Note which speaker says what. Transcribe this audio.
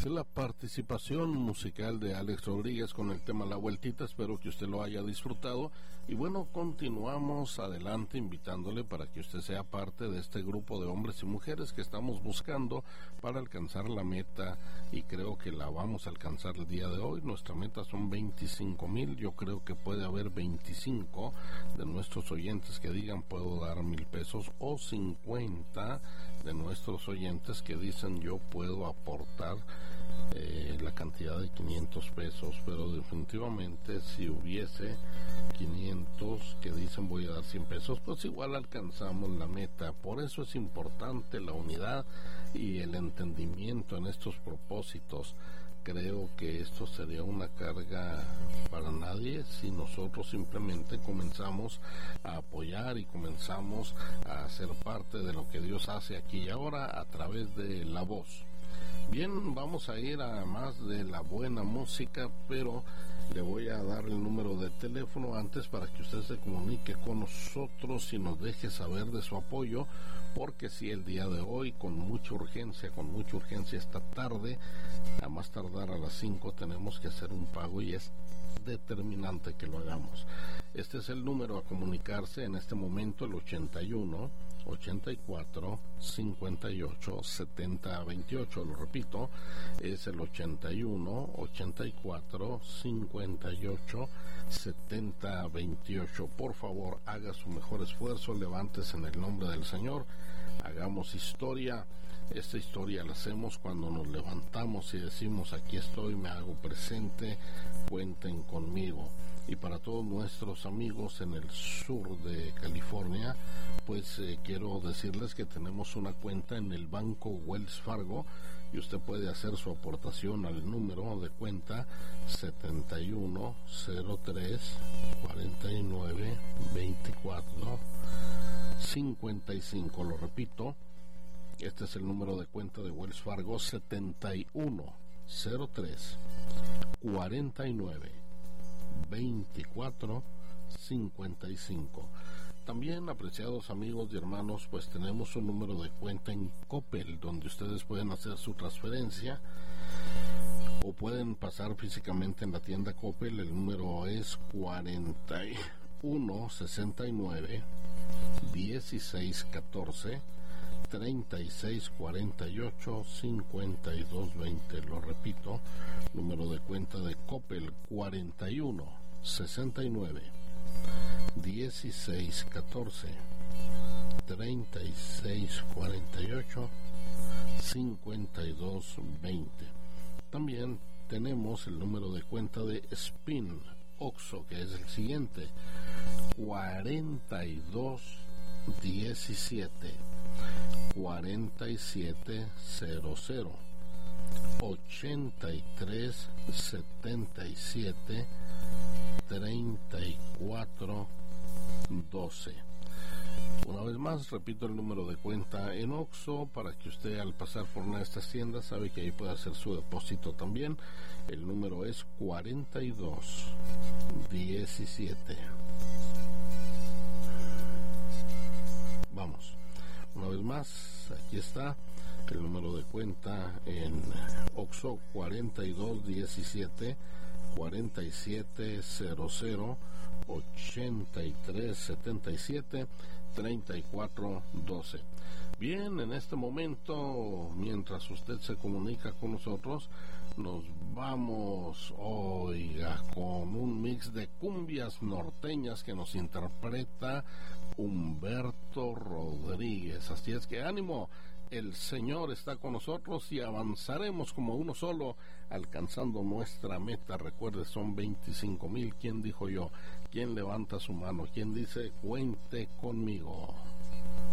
Speaker 1: La participación musical de Alex Rodríguez con el tema La Vueltita. Espero que usted lo haya disfrutado. Y bueno, continuamos adelante invitándole para que usted sea parte de este grupo de hombres y mujeres que estamos buscando para alcanzar la meta, y creo que la vamos a alcanzar el día de hoy. Nuestra meta son 25,000. Yo creo que puede haber 25 de nuestros oyentes que digan puedo dar 1,000 pesos, o 50 de nuestros oyentes que dicen yo puedo aportar la cantidad de 500 pesos, pero definitivamente si hubiese 500 que dicen voy a dar 100 pesos, pues igual alcanzamos la meta. Por eso es importante la unidad y el entendimiento en estos propósitos. Creo que esto sería una carga para nadie si nosotros simplemente comenzamos a apoyar y comenzamos a ser parte de lo que Dios hace aquí y ahora a través de la voz. Bien, vamos a ir a más de la buena música, pero le voy a dar el número de teléfono antes para que usted se comunique con nosotros y nos deje saber de su apoyo, porque si el día de hoy con mucha urgencia esta tarde, a más tardar a las 5 tenemos que hacer un pago y es determinante que lo hagamos. Este es el número a comunicarse en este momento, el 81 84 58 70 28. Lo repito, es el 81 84 58 70 28. Por favor, haga su mejor esfuerzo, levántese en el nombre del Señor, hagamos historia. Esta historia la hacemos cuando nos levantamos y decimos aquí estoy, me hago presente, cuenten conmigo. Y para todos nuestros amigos en el sur de California, pues quiero decirles que tenemos una cuenta en el banco Wells Fargo y usted puede hacer su aportación al número de cuenta 7103 49 24 55. Lo repito, este es el número de cuenta de Wells Fargo, 7103 49 24 55. También, apreciados amigos y hermanos, pues tenemos un número de cuenta en Coppel donde ustedes pueden hacer su transferencia o pueden pasar físicamente en la tienda Coppel. El número es 41 69 16 14 36 48 52 20. Lo repito, número de cuenta de Coppel 41 69 16 14 36 48 52 20. También tenemos el número de cuenta de Spin Oxxo, que es el siguiente: 42 17 4700 83 77 34 12. Una vez más, repito el número de cuenta en Oxxo para que usted al pasar por una de estas tiendas sabe que ahí puede hacer su depósito también. El número es 42 17. Vamos, una vez más, aquí está el número de cuenta en Oxxo: 42 17 4700 83 77 34 12. Bien, en este momento, mientras usted se comunica con nosotros, nos vamos, oiga, con un mix de cumbias norteñas que nos interpreta Humberto Rodríguez. Así es que ánimo, el Señor está con nosotros y avanzaremos como uno solo, alcanzando nuestra meta. Recuerde, son 25,000. ¿Quién dijo yo? ¿Quién levanta su mano? ¿Quién dice cuente conmigo?